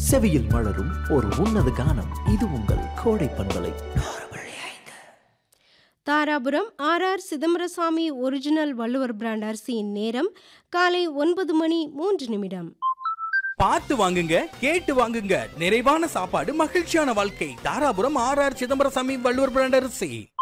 செவியில் மலரும் ஒரு உன்னத கானம். இது உங்கள் கோடை பண்பலை. Dharapuram R Chidambarasamy original Valluvar brand அரிசியின் நேரம் காலை 9:03. பார்த்து வாங்குங்க, கேட்டு வாங்குங்க. நிறைவான சாப்பாடு, மகிழ்ச்சியான வாழ்க்கை. தாராபுரம் ஆர் சிதம்பரசாமி வள்ளுவர் பிராண்ட் அரிசி.